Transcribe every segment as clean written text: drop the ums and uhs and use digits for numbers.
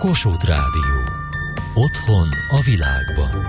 Kossuth Rádió. Otthon a világban.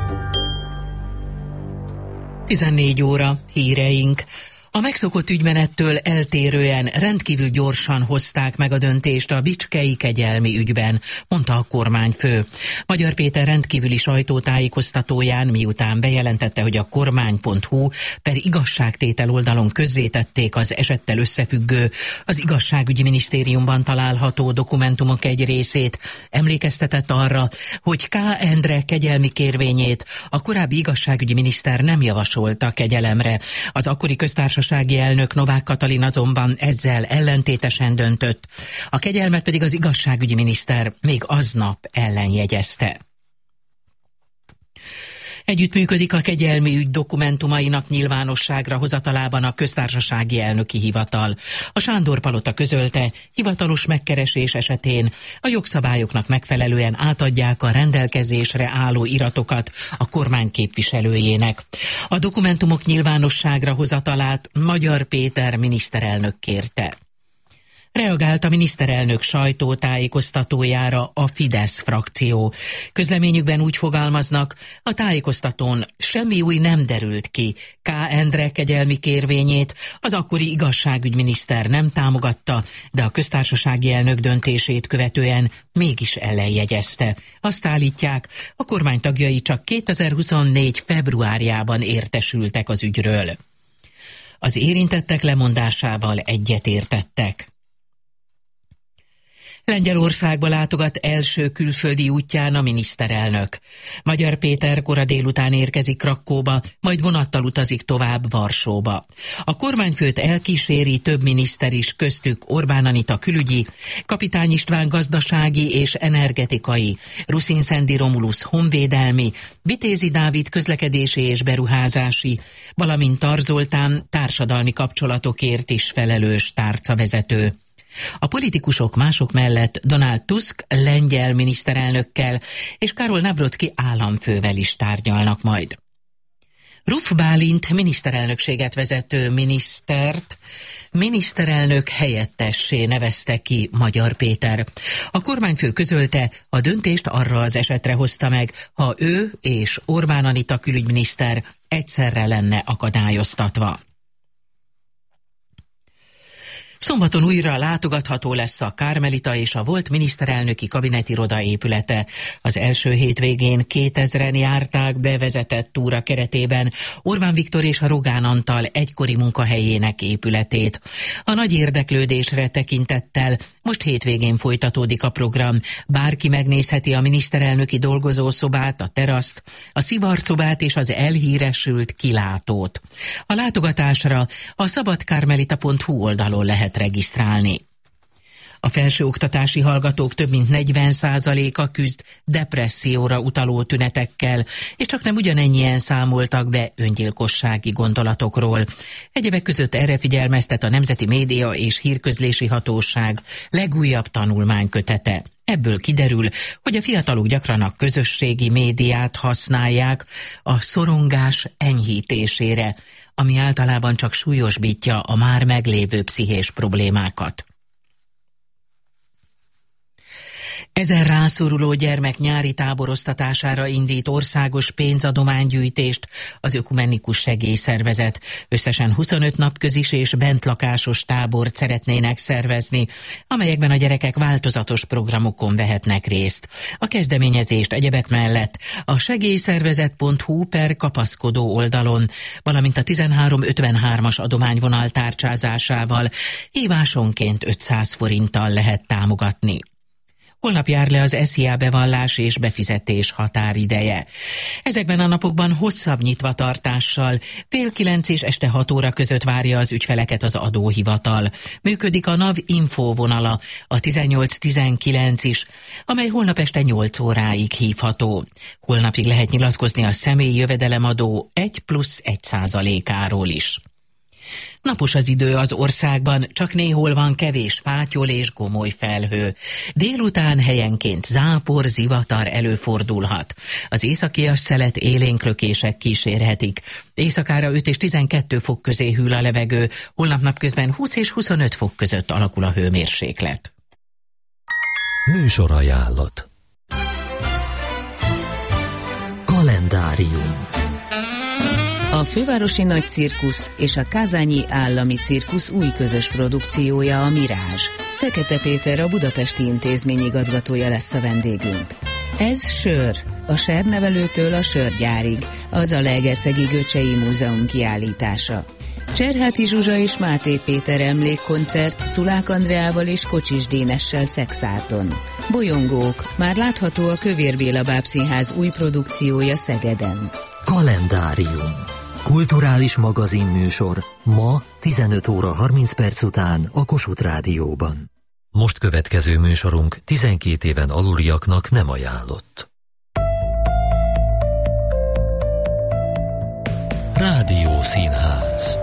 14 óra, híreink. A megszokott ügymenettől eltérően rendkívül gyorsan hozták meg a döntést a bicskei kegyelmi ügyben, mondta a kormányfő. Magyar Péter rendkívüli sajtótájékoztatóján, miután bejelentette, hogy a kormány.hu per igazságtétel oldalon közzétették az esettel összefüggő, az igazságügyi minisztériumban található dokumentumok egy részét, emlékeztetett arra, hogy K. Endre kegyelmi kérvényét a korábbi igazságügyi miniszter nem javasolta kegyelemre. Az akkori köztársasági elnök Novák Katalin azonban ezzel ellentétesen döntött. A kegyelmet pedig az igazságügyi miniszter még aznap ellenjegyezte. Együttműködik a kegyelmi ügy dokumentumainak nyilvánosságra hozatalában a köztársasági elnöki hivatal. A Sándor-palota közölte, hivatalos megkeresés esetén a jogszabályoknak megfelelően átadják a rendelkezésre álló iratokat a kormány képviselőjének. A dokumentumok nyilvánosságra hozatalát Magyar Péter miniszterelnök kérte. Reagált a miniszterelnök sajtótájékoztatójára a Fidesz frakció. Közleményükben úgy fogalmaznak, a tájékoztatón semmi új nem derült ki. K. Endre kegyelmi kérvényét az akkori igazságügyminiszter nem támogatta, de a köztársasági elnök döntését követően mégis ellenjegyezte. Azt állítják, a kormány tagjai csak 2024. februárjában értesültek az ügyről. Az érintettek lemondásával egyetértettek. Lengyelországba látogat első külföldi útján a miniszterelnök. Magyar Péter kora délután érkezik Krakkóba, majd vonattal utazik tovább Varsóba. A kormányfőt elkíséri több miniszter is, köztük Orbán Anita külügyi, Kapitány István gazdasági és energetikai, Ruszin-Szendi Romulusz honvédelmi, Vitézi Dávid közlekedési és beruházási, valamint Tar Zoltán társadalmi kapcsolatokért is felelős tárcavezető. A politikusok mások mellett Donald Tusk lengyel miniszterelnökkel és Karol Nawrocki államfővel is tárgyalnak majd. Ruf Bálint miniszterelnökséget vezető miniszterelnök helyettessé nevezte ki Magyar Péter. A kormányfő közölte, a döntést arra az esetre hozta meg, ha ő és Orbán Anita külügyminiszter egyszerre lenne akadályoztatva. Szombaton újra látogatható lesz a Kármelita és a volt miniszterelnöki kabinetiroda épülete. Az első hétvégén 2000-en járták bevezetett túra keretében Orbán Viktor és a Rogán Antal egykori munkahelyének épületét. A nagy érdeklődésre tekintettel most hétvégén folytatódik a program. Bárki megnézheti a miniszterelnöki dolgozószobát, a teraszt, a szivarszobát és az elhíresült kilátót. A látogatásra a szabadkármelita.hu oldalon lehet regisztrálni. A felsőoktatási hallgatók több mint 40%-a küzd depresszióra utaló tünetekkel, és csak nem ugyanennyien számoltak be öngyilkossági gondolatokról. Egyebek között erre figyelmeztet a Nemzeti Média és Hírközlési Hatóság legújabb tanulmánykötete. Ebből kiderül, hogy a fiatalok gyakran a közösségi médiát használják a szorongás enyhítésére, ami általában csak súlyosbítja a már meglévő pszichés problémákat. 1000 rászoruló gyermek nyári táboroztatására indít országos pénzadománygyűjtést az Ökumenikus Segélyszervezet. Összesen 25 napközis és bentlakásos tábort szeretnének szervezni, amelyekben a gyerekek változatos programokon vehetnek részt. A kezdeményezést egyebek mellett a segélyszervezet.hu per kapaszkodó oldalon, valamint a 1353-as adományvonal tárcsázásával hívásonként 500 forinttal lehet támogatni. Holnap jár le az SZIA bevallás és befizetés határideje. Ezekben a napokban hosszabb nyitvatartással 8:30 és este 6 óra között várja az ügyfeleket az adóhivatal. Működik a NAV info vonala, a 1819 is, amely holnap este 8 óráig hívható. Holnapig lehet nyilatkozni a személyi jövedelemadó 1+1%-áról is. Napos az idő az országban, csak néhol van kevés fátyol és gomoly felhő. Délután helyenként zápor, zivatar előfordulhat. Az északias szelet élénklökések kísérhetik. Éjszakára 5 és 12 fok közé hűl a levegő, holnap napközben 20 és 25 fok között alakul a hőmérséklet. Műsorajánlat. Kalendárium. A Fővárosi Nagy Cirkusz és a Kázányi Állami Cirkusz új közös produkciója a Mirázs. Fekete Péter, a Budapesti Intézmény igazgatója lesz a vendégünk. Ez Sör, a sernevelőtől a sörgyárig, az a Legerszegi Göcsei Múzeum kiállítása. Cserháti Zsuzsa és Máté Péter emlékkoncert Szulák Andreával és Kocsis Dénessel Szexárdon. Bolyongók, már látható a Kövér Béla Bábszínház új produkciója Szegeden. Kalendárium. Kulturális magazinműsor ma 15 óra 30 perc után a Kossuth Rádióban. Most következő műsorunk 12 éven aluliaknak nem ajánlott. Rádiószínház.